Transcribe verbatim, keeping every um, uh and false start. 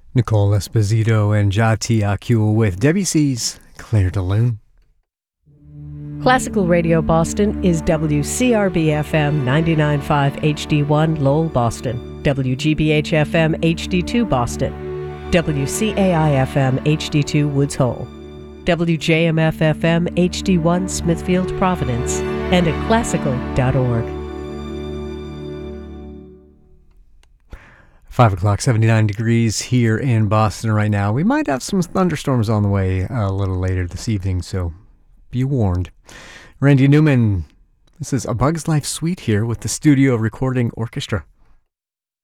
Nicole Esposito and Jati Akul with Debussy's Clair de Lune. Classical Radio Boston is W C R B F M ninety-nine point five H D one Lowell, Boston, W G B H F M H D two Boston, W C A I F M H D two Woods Hole, W J M F F M H D one Smithfield, Providence, and at classical dot org. Five o'clock, seventy-nine degrees here in Boston right now. We might have some thunderstorms on the way a little later this evening, so be warned. Randy Newman, this is A Bug's Life Suite here with the Studio Recording Orchestra.